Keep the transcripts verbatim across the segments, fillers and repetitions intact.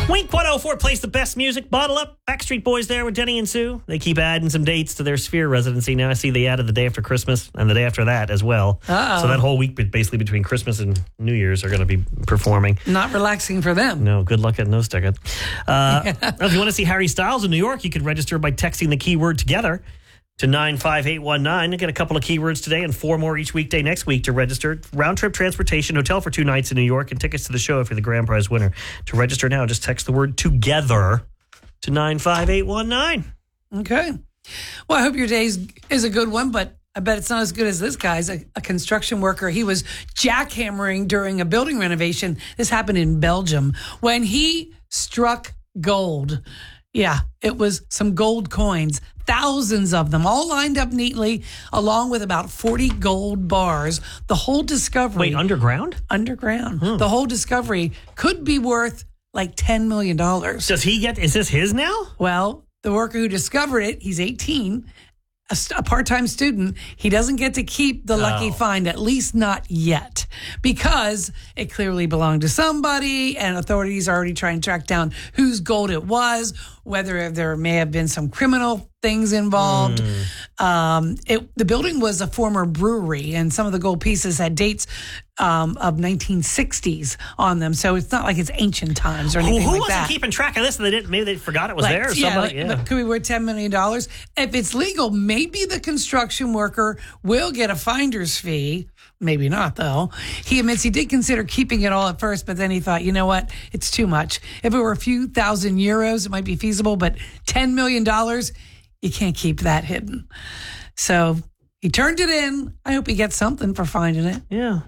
Wink one oh four plays the best music. Bottle up. Backstreet Boys there with Denny and Sue. They keep adding some dates to their Sphere residency. Now I see they added the day after Christmas and the day after that as well. Uh-oh. So that whole week, basically between Christmas and New Year's, are going to be performing. Not relaxing for them. No, good luck getting those tickets. Uh, if you want to see Harry Styles in New York, you can register by texting the keyword together to nine five eight one nine. You get a couple of keywords today and four more each weekday next week to register. Round trip transportation, hotel for two nights in New York, and tickets to the show if you're the grand prize winner. To register now, just text the word together to nine five eight one nine. Okay. Well, I hope your day is, is a good one, but I bet it's not as good as this guy's, a, a construction worker. He was jackhammering during a building renovation. This happened in Belgium when he struck gold. Yeah, it was some gold coins, thousands of them, all lined up neatly, along with about forty gold bars. The whole discovery... Wait, underground? Underground. Hmm. The whole discovery could be worth like ten million dollars. Does he get... Is this his now? Well, the worker who discovered it, he's eighteen, a, a part-time student. He doesn't get to keep the lucky Oh. find, at least not yet, because it clearly belonged to somebody, and authorities are already trying to track down whose gold it was, whether there may have been some criminal things involved. Mm. Um, it, the building was a former brewery, and some of the gold pieces had dates um, of nineteen sixties on them, so it's not like it's ancient times or Who, anything who like wasn't that. keeping track of this and they didn't? Maybe they forgot it was Like, there or yeah, somebody? like, Yeah. but could be worth ten million dollars. If it's legal, maybe the construction worker will get a finder's fee. Maybe not, though. He admits he did consider keeping it all at first, but then he thought, you know what? It's too much. If it were a few thousand euros, it might be feasible, but ten million dollars, you can't keep that hidden. So he turned it in. I hope he gets something for finding it. Yeah.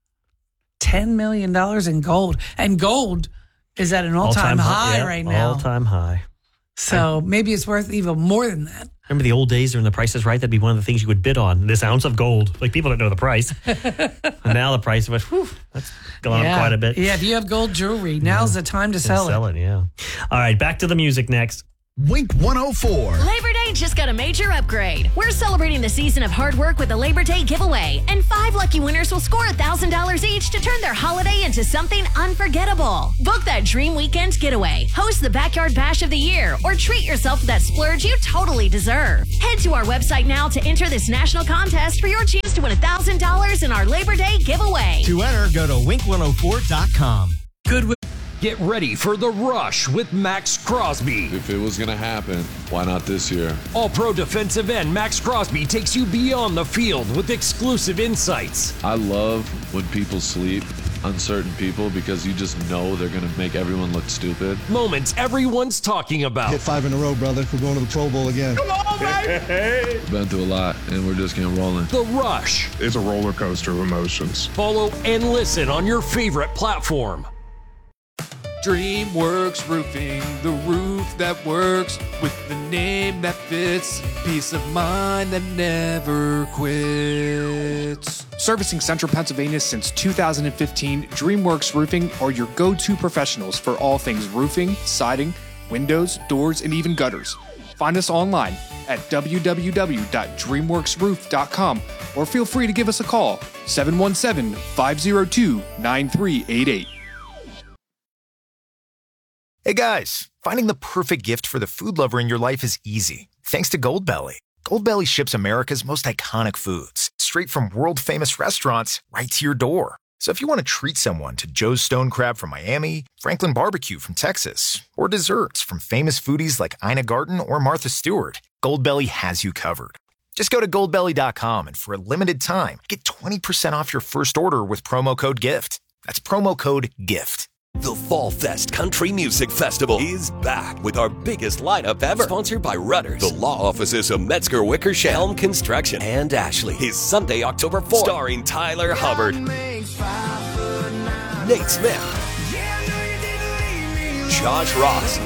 ten million dollars in gold. And gold is at an all-time, high yeah, right now. All-time high. So maybe it's worth even more than that. Remember the old days during the Price is Right? That'd be one of the things you would bid on. This ounce of gold. Like, people don't know the price. And now the price of it, whew, that's gone yeah. up quite a bit. Yeah, if you have gold jewelry, now's the time to sell, Sell it, yeah. All right, back to the music next. Wink one oh four. Labor Day just got a major upgrade. We're celebrating the season of hard work with a Labor Day giveaway, and five lucky winners will score one thousand dollars each to turn their holiday into something unforgettable. Book that dream weekend getaway, host the Backyard Bash of the Year, or treat yourself to that splurge you totally deserve. Head to our website now to enter this national contest for your chance to win one thousand dollars in our Labor Day giveaway. To enter, go to wink one oh four dot com. Good. Get ready for The Rush with Max Crosby. If it was going to happen, why not this year? All-pro defensive end Max Crosby takes you beyond the field with exclusive insights. I love when people sleep, uncertain people, because you just know they're going to make everyone look stupid. Moments everyone's talking about. Hit five in a row, brother. We're going to the Pro Bowl again. Come on, baby! Been through a lot, and we're just getting rolling. The Rush. It's a roller coaster of emotions. Follow and listen on your favorite platform. DreamWorks Roofing, the roof that works with the name that fits, peace of mind that never quits. Servicing Central Pennsylvania since two thousand fifteen, DreamWorks Roofing are your go-to professionals for all things roofing, siding, windows, doors, and even gutters. Find us online at w w w dot dream works roof dot com or feel free to give us a call, seven one seven, five zero two, nine three eight eight. Hey guys, finding the perfect gift for the food lover in your life is easy, thanks to Goldbelly. Goldbelly ships America's most iconic foods, straight from world-famous restaurants right to your door. So if you want to treat someone to Joe's Stone Crab from Miami, Franklin Barbecue from Texas, or desserts from famous foodies like Ina Garten or Martha Stewart, Goldbelly has you covered. Just go to goldbelly dot com and for a limited time, get twenty percent off your first order with promo code GIFT. That's promo code GIFT. The Fall Fest Country Music Festival is back with our biggest lineup ever. Sponsored by Rudders, the law offices of Metzger Wickersham, Helm Construction, and Ashley. Is Sunday, October fourth. Starring Tyler Hubbard, Nate Smith, Josh Ross,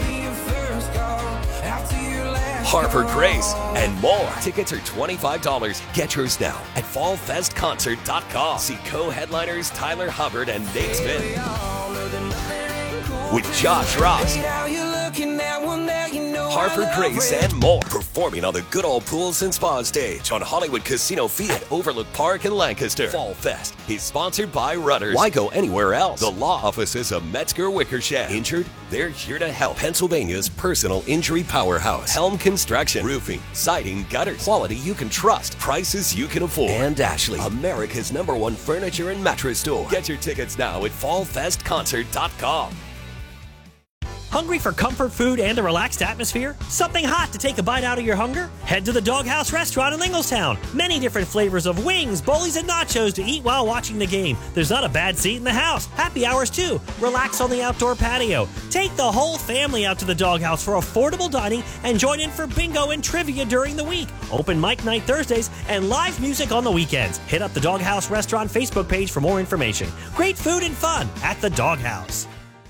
Harper Grace, and more. Tickets are twenty-five dollars. Get yours now at fall fest concert dot com. See co-headliners Tyler Hubbard and Nate Smith with Josh Ross, Harper Grace, and more. Performing on the good old pools and spa stage on Hollywood Casino Field at Overlook Park in Lancaster. Fall Fest is sponsored by Rudders. Why go anywhere else? The law offices of Metzger Wickersham. Injured? They're here to help. Pennsylvania's personal injury powerhouse. Helm Construction. Roofing, siding, gutters. Quality you can trust. Prices you can afford. And Ashley, America's number one furniture and mattress store. Get your tickets now at fall fest concert dot com. Hungry for comfort food and a relaxed atmosphere? Something hot to take a bite out of your hunger? Head to the Doghouse Restaurant in Inglestown. Many different flavors of wings, bowlies, and nachos to eat while watching the game. There's not a bad seat in the house. Happy hours too. Relax on the outdoor patio. Take the whole family out to the Doghouse for affordable dining and join in for bingo and trivia during the week. Open mic night Thursdays and live music on the weekends. Hit up the Doghouse Restaurant Facebook page for more information. Great food and fun at the Doghouse.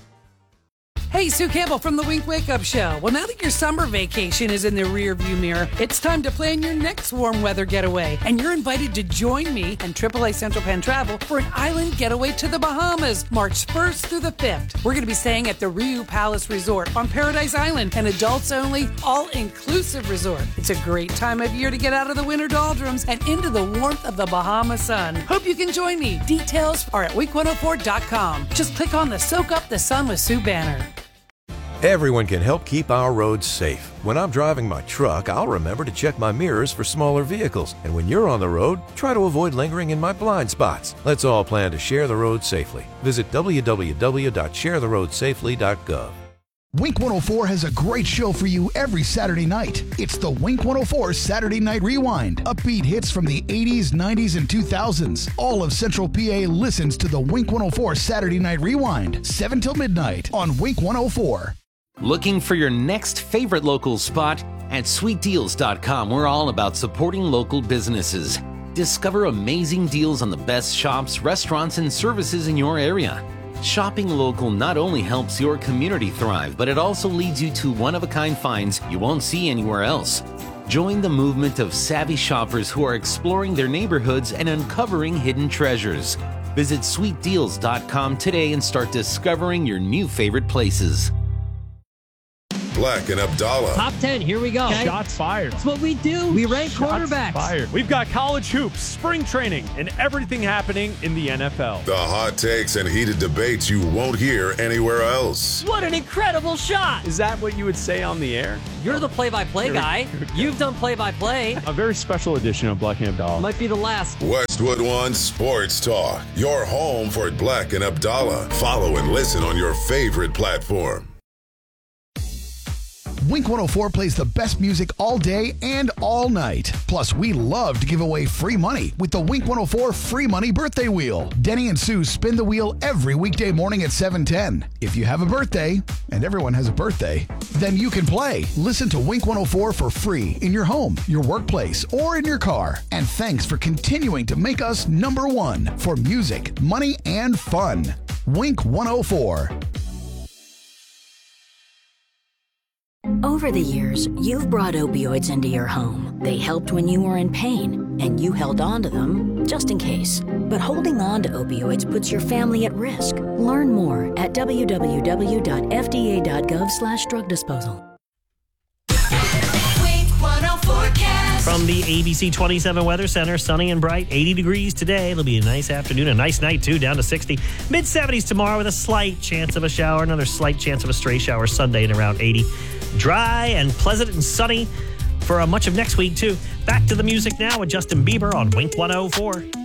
Hey, Sue Campbell from the Wink Wake Up Show. Well, now that your summer vacation is in the rearview mirror, it's time to plan your next warm weather getaway. And you're invited to join me and triple A Central Penn Travel for an island getaway to the Bahamas, March first through the fifth. We're going to be staying at the Riu Palace Resort on Paradise Island, an adults-only, all-inclusive resort. It's a great time of year to get out of the winter doldrums and into the warmth of the Bahama sun. Hope you can join me. Details are at wink one oh four dot com. Just click on the Soak Up the Sun with Sue banner. Everyone can help keep our roads safe. When I'm driving my truck, I'll remember to check my mirrors for smaller vehicles. And when you're on the road, try to avoid lingering in my blind spots. Let's all plan to share the road safely. Visit w w w dot share the road safely dot gov. Wink one oh four has a great show for you every Saturday night. It's the Wink one oh four Saturday Night Rewind. Upbeat hits from the eighties, nineties, and two thousands. All of Central P A listens to the Wink one oh four Saturday Night Rewind, seven till midnight on Wink one oh four. Looking for your next favorite local spot? At sweet deals dot com, we're all about supporting local businesses. Discover amazing deals on the best shops, restaurants, and services in your area. Shopping local not only helps your community thrive, but it also leads you to one-of-a-kind finds you won't see anywhere else. Join the movement of savvy shoppers who are exploring their neighborhoods and uncovering hidden treasures. Visit sweet deals dot com today and start discovering your new favorite places. Black and Abdallah. Top ten, here we go. Okay. Shots fired. That's what we do. We rank Shots quarterbacks. Fired. We've got college hoops, spring training, and everything happening in the N F L. The hot takes and heated debates you won't hear anywhere else. What an incredible shot. Is that what you would say on the air? You're the play-by-play guy. You've done play-by-play. A very special edition of Black and Abdallah. Might be the last. Westwood One Sports Talk. Your home for Black and Abdallah. Follow and listen on your favorite platform. Wink one oh four plays the best music all day and all night. Plus, we love to give away free money with the Wink one oh four Free Money Birthday Wheel. Denny and Sue spin the wheel every weekday morning at seven ten. If you have a birthday, and everyone has a birthday, then you can play. Listen to Wink one oh four for free in your home, your workplace, or in your car. And thanks for continuing to make us number one for music, money, and fun. Wink one oh four. Over the years, you've brought opioids into your home. They helped when you were in pain, and you held on to them just in case. But holding on to opioids puts your family at risk. Learn more at w w w dot f d a dot gov slash drug disposal. From the A B C twenty-seven Weather Center, sunny and bright, eighty degrees today. It'll be a nice afternoon, a nice night too, down to sixty. mid seventies tomorrow with a slight chance of a shower, another slight chance of a stray shower Sunday and around eighty. Dry and pleasant and sunny for uh, much of next week too. Back to the music now with Justin Bieber on Wink one oh four.